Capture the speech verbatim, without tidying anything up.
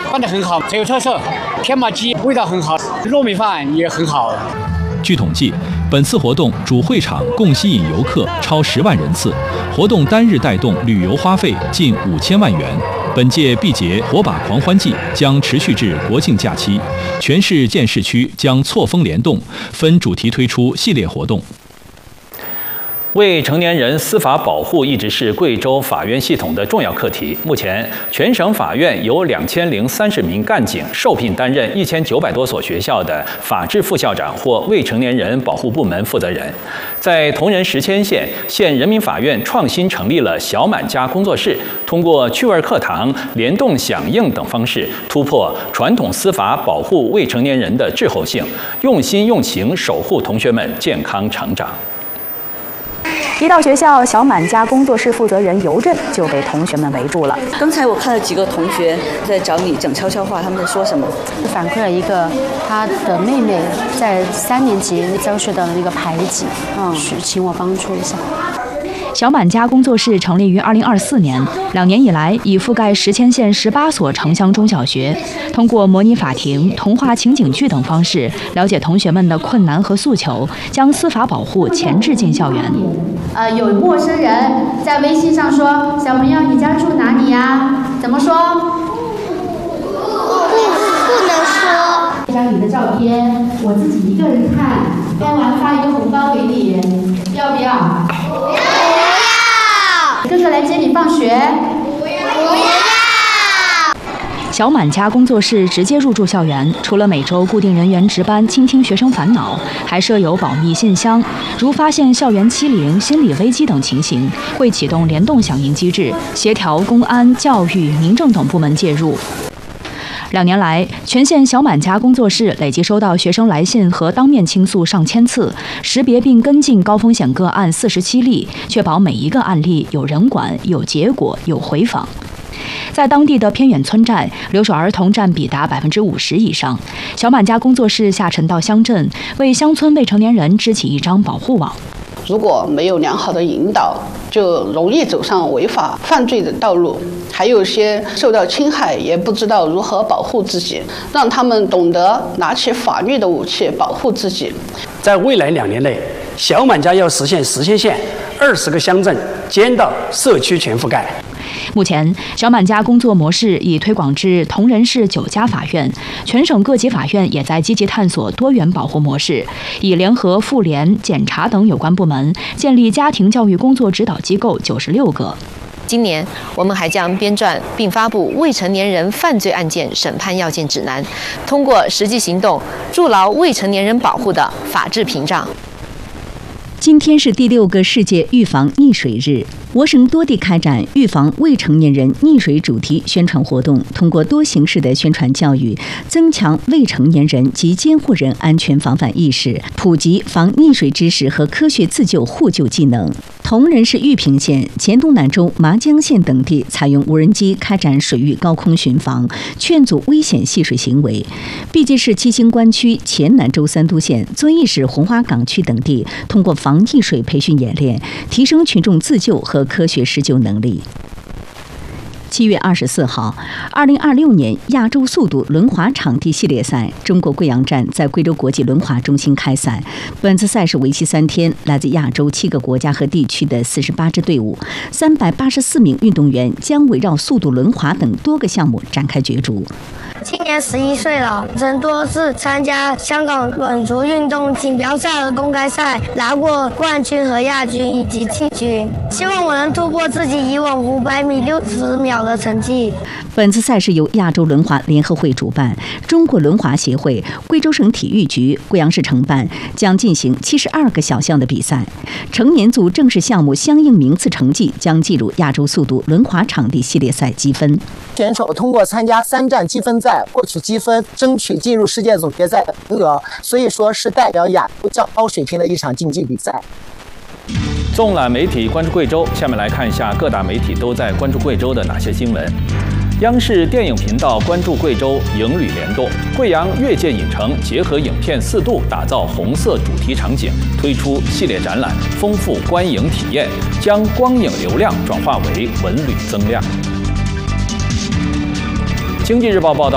办得很好，很有特色。天麻鸡味道很好，糯米饭也很好。 据统计，本次活动主会场共吸引游客超十万人次，活动单日带动旅游花费近五千万元。本届毕节火把狂欢季将持续至国庆假期，全市建市区将错峰联动，分主题推出系列活动。未成年人司法保护一直是贵州法院系统的重要课题。目前，全省法院有两千零三十名干警受聘担任一千九百多所学校的法制副校长或未成年人保护部门负责人。在铜仁石阡县，县人民法院创新成立了小满家工作室，通过趣味课堂、联动响应等方式，突破传统司法保护未成年人的滞后性，用心用情守护同学们健康成长。 一到学校，小满家工作室负责人尤震就被同学们围住了。 刚才我看了几个同学在找你讲悄悄话，他们在说什么？ 反馈了一个他的妹妹在三年级遭受到了那个排挤，嗯，请我帮助一下。 小满家工作室成立于二零二四年，两年以来已覆盖石阡县十八所城乡中小学，通过模拟法庭、童话情景剧等方式，了解同学们的困难和诉求，将司法保护前置进校园。 呃，有陌生人在微信上说：“小朋友，你家住哪里呀？”怎么说？ 不能说。 这张你的照片，我自己一个人看，拍完发一个红包给你，要不要？不要。哥哥来接你放学。 不要。 小满家工作室直接入驻校园，除了每周固定人员值班倾听学生烦恼，还设有保密信箱，如发现校园欺凌、心理危机等情形，会启动联动响应机制，协调公安、教育、民政等部门介入。两年来，全县小满家工作室累计收到学生来信和当面倾诉上千次，识别并跟进高风险个案四十七例，确保每一个案例有人管、有结果、有回访。在当地的偏远村寨，留守儿童占比达百分之五十以上。小满家工作室下沉到乡镇，为乡村未成年人织起一张保护网。 如果没有良好的引导，就容易走上违法犯罪的道路。还有些受到侵害也不知道如何保护自己，让他们懂得拿起法律的武器保护自己。 在未来两年内，小满家要实现石阡县二十个乡镇街道社区全覆盖。 目前，小满家工作模式已推广至铜仁市九家法院，全省各级法院也在积极探索多元保护模式，已联合妇联、检察等有关部门，建立家庭教育工作指导机构九十六个。 今年，我们还将编撰并发布《未成年人犯罪案件审判要件指南》，通过实际行动筑牢未成年人保护的法治屏障。 今天是第六个世界预防溺水日，我省多地开展预防未成年人溺水主题宣传活动，通过多形式的宣传教育，增强未成年人及监护人安全防范意识，普及防溺水知识和科学自救互救技能。铜仁市玉屏县、黔东南州麻江县等地采用无人机开展水域高空巡防，劝阻危险戏水行为。毕节市七星关区、黔南州三都县、遵义市红花岗区等地通过防溺水培训演练，提升群众自救和科学施救能力。七月二十四号，二零二六年亚洲速度轮滑场地系列赛中国贵阳站在贵州国际轮滑中心开赛。本次赛事为期三天，来自亚洲七个国家和地区的四十八支队伍，三百八十四名运动员将围绕速度轮滑等多个项目展开角逐。 今年十一岁了，曾多次参加香港短足运动锦标赛和公开赛，拿过冠军和亚军以及季军。希望我能突破自己以往五百米六十秒的成绩。 本次赛事由亚洲轮滑联合会主办，中国轮滑协会、贵州省体育局、贵阳市承办，将进行七十二个小项的比赛。成年组正式项目相应名次成绩将计入亚洲速度轮滑场地系列赛积分。 选手通过参加三站积分赛获取积分，争取进入世界总决赛的名额，所以说是代表亚洲较高水平的一场竞技比赛。 纵览媒体关注贵州，下面来看一下各大媒体都在关注贵州的哪些新闻。央视电影频道关注贵州影旅联动，贵阳越界影城结合影片四度打造红色主题场景，推出系列展览，丰富观影体验，将光影流量转化为文旅增量。经济日报报道。